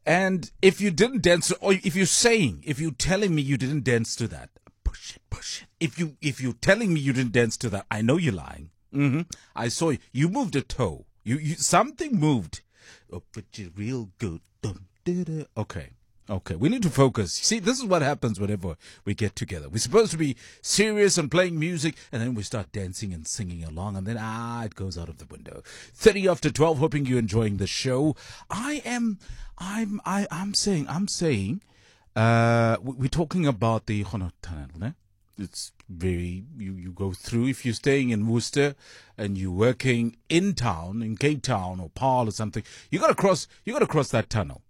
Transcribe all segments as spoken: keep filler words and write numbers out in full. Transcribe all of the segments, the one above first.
And if you didn't dance, or if you're saying, if you're telling me you didn't dance to that, push it, push it. If you, if you're telling me you didn't dance to that, I know you're lying. Mm-hmm. I saw you. You moved a toe. You, you something moved. Oh, but you're real good. Okay. Okay, we need to focus. See, this is what happens whenever we get together. We're supposed to be serious and playing music, and then we start dancing and singing along, and then, ah, it goes out of the window. thirty after twelve, hoping you're enjoying the show. I am, I'm, I, I'm saying, I'm saying, uh, we're talking about the Huguenot Tunnel, né? It's very, you, you go through, if you're staying in Worcester and you're working in town, in Cape Town or Paarl or something, you gotta cross, you gotta cross that tunnel.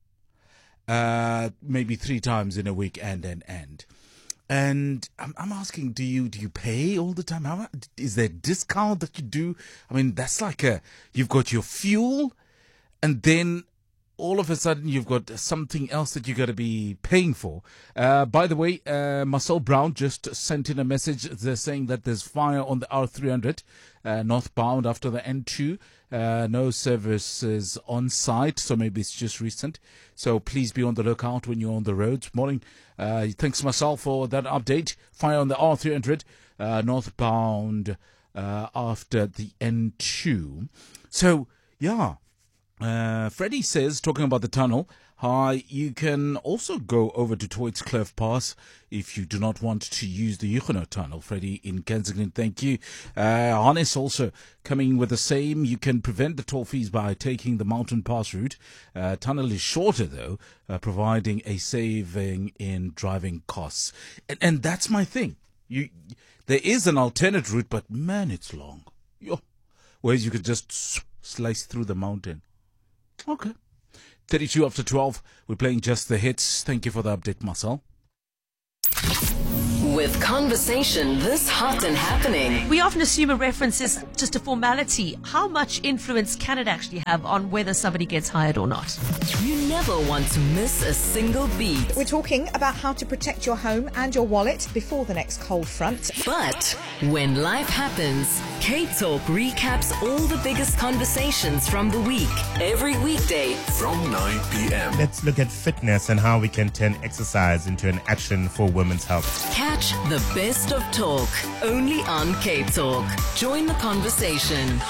Uh, maybe three times in a week, and and and, and I'm I'm asking, do you do you pay all the time? How is there a discount that you do? I mean, that's like a you've got your fuel, and then all of a sudden you've got something else that you got to be paying for. Uh, by the way, uh, Marcel Brown just sent in a message. They're saying that there's fire on the R three hundred uh, northbound after the N two. Uh, no services on site, so maybe it's just recent. So please be on the lookout when you're on the roads. Morning. Uh, thanks, Marcel, for that update. Fire on the R three hundred uh, northbound uh, after the N two. So, yeah. Uh, Freddie says, talking about the tunnel, hi, you can also go over to Toits Kloof Pass if you do not want to use the Huguenot Tunnel. Freddie in Kensington, thank you. Uh, Hannes also coming with the same. You can prevent the toll fees by taking the Mountain Pass route. Uh, tunnel is shorter, though, uh, providing a saving in driving costs. And, and that's my thing. You, there is an alternate route, but man, it's long. Yo. Whereas you could just slice through the mountain. Okay. thirty-two after twelve. We're playing just the hits. Thank you for the update, Marcel. With conversation this hot and happening, we often assume a reference is just a formality. How much influence can it actually have on whether somebody gets hired or not? You never want to miss a single beat. We're talking about how to protect your home and your wallet before the next cold front. But when life happens, K-Talk recaps all the biggest conversations from the week, every weekday from nine p.m. Let's look at fitness and how we can turn exercise into an action for women's health. Catch the best of talk, only on K-Talk. Join the conversation.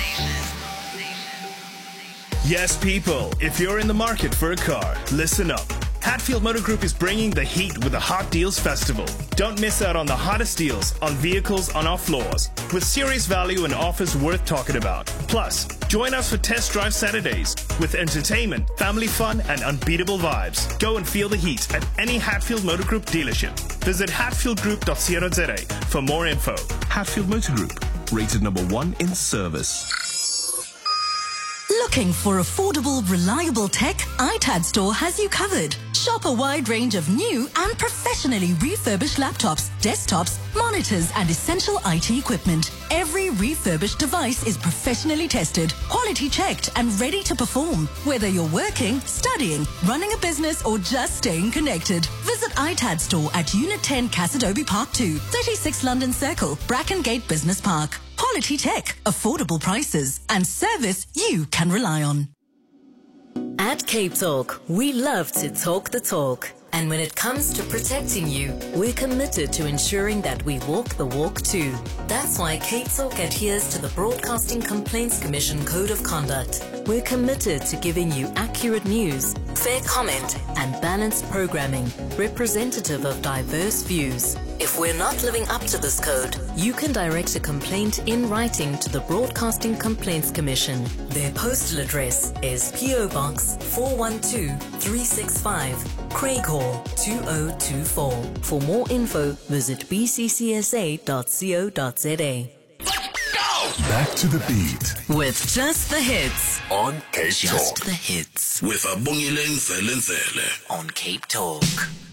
Yes, people, if you're in the market for a car, listen up. Hatfield Motor Group is bringing the heat with the Hot Deals Festival. Don't miss out on the hottest deals on vehicles on our floors, with serious value and offers worth talking about. Plus, join us for Test Drive Saturdays with entertainment, family fun, and unbeatable vibes. Go and feel the heat at any Hatfield Motor Group dealership. Visit hatfield group dot co dot za for more info. Hatfield Motor Group, rated number one in service. Looking for affordable, reliable tech? iTad Store has you covered. Shop a wide range of new and professionally refurbished laptops, desktops, monitors, and essential I T equipment. Every refurbished device is professionally tested, quality checked, and ready to perform. Whether you're working, studying, running a business, or just staying connected, visit iTad Store at Unit ten Cassidoby Park two, thirty-six London Circle, Brackengate Business Park. Quality tech, affordable prices, and service you can rely on. At Cape Talk, we love to talk the talk. And when it comes to protecting you, we're committed to ensuring that we walk the walk too. That's why Cape Talk adheres to the Broadcasting Complaints Commission Code of Conduct. We're committed to giving you accurate news, fair comment, and balanced programming, representative of diverse views. If we're not living up to this code, you can direct a complaint in writing to the Broadcasting Complaints Commission. Their postal address is P O Box four one two three six five, Craighall two oh two four. For more info, visit b c c s a dot co dot za. Back to the beat with just the hits on Cape Talk. Just the hits With Abongileng Zelenzele on Cape Talk.